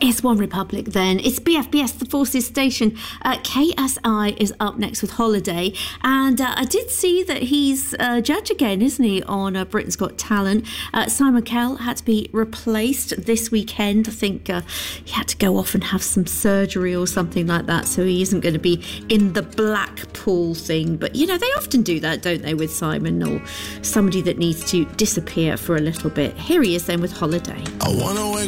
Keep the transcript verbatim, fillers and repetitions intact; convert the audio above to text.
It's One Republic then. It's B F B S, the Forces Station. Uh, K S I is up next with Holiday. And uh, I did see that he's uh, judge again, isn't he, on uh, Britain's Got Talent. Uh, Simon Cowell had to be replaced this weekend. I think uh, he had to go off and have some surgery or something like that. So he isn't going to be in the Blackpool thing. But, you know, they often do that, don't they, with Simon, or somebody that needs to disappear for a little bit. Here he is then with Holiday. I wanna wake